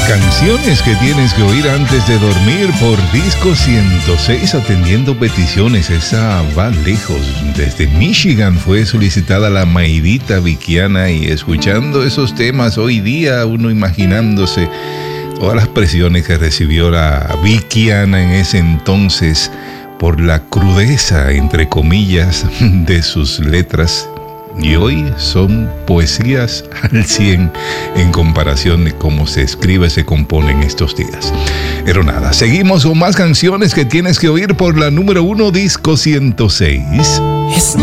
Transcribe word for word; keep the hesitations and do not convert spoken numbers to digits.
Canciones que tienes que oír antes de dormir por Disco ciento seis, atendiendo peticiones. Esa va lejos. Desde Michigan fue solicitada la Maidita Vickiana, y escuchando esos temas hoy día, uno imaginándose todas las presiones que recibió la Vickiana en ese entonces por la crudeza, entre comillas, de sus letras. Y hoy son poesías al cien en comparación de cómo se escribe, se compone en estos días. Pero nada, seguimos con más canciones que tienes que oír por la número uno, Disco ciento seis.